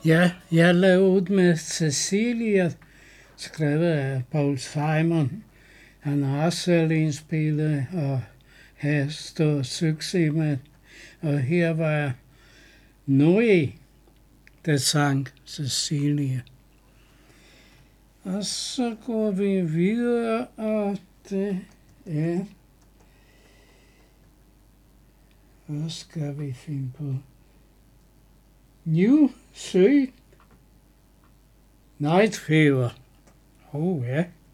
Ja, jeg lavede ud med Cecilia, skrevet af Paul Simon. Han har også selv indspillet og har stor succes med. Og her var Noé, der sang Cecilia. Og så går vi videre, og det er... Hvad skal vi finde på? New Sweet Night Fever. Ja.